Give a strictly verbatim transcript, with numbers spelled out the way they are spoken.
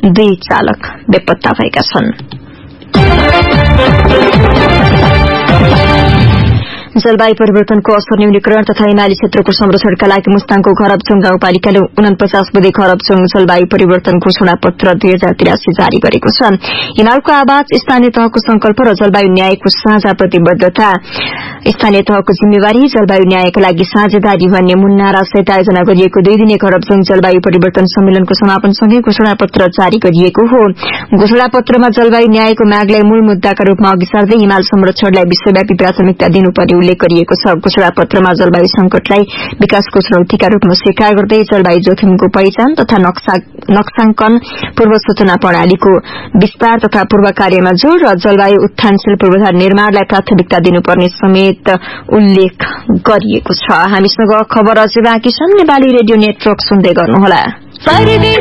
दुई चालक बेपत्ता भएका छन्। जलवायु परिवर्तनको असर न्यूनीकरण तथा हिमाली क्षेत्रको संरक्षणका लागि मुस्ताङको खरबचोङ गाउँपालिकाले उनपचास बुधे खरबचोङ जलवायु परिवर्तन घोषणा पत्र दुई हजार तिरासी जारी गरेको छ। हिमालको आवाज स्थानीय तहको संकल्प र जलवायु न्यायको साझा प्रतिबद्धता, स्थानीय तहको जिम्मेवारी, जलवायु न्यायका लागि साझेदारी भन्ने मुन्नारा सहित आयोजना गरिएको दुई दिने खरबचोङ जलवायु परिवर्तन सम्मेलनको समापनसँगै घोषणा पत्र जारी गरिएको हो। घोषणा पत्रमा जलवायु न्यायको मागलाई मूल मुद्दाका रूपमा अघि सार्दै हिमाल संरक्षणलाई विश्वव्यापी प्राथमिकता दिनुपर्ने उल्लेख गरिएको छ। घोषणा पत्रमा जलवायु संकटलाई विकासको चुनौतीका रूपमा स्वीकार गर्दै जलवायु जोखिमको पहिचान तथा नक्साङ्कन, पूर्व सूचना प्रणालीको विस्तार तथा पूर्व कार्यमा जोड़ र जलवायु उत्थानशील पूर्वाधार निर्माणलाई प्राथमिकता दिनुपर्ने समेत उल्लेख गरिएको छ। हामीसँग खबर अझै बाँकी छन्। नेपाली रेडियो नेटवर्क सुन्दै गर्नुहोला।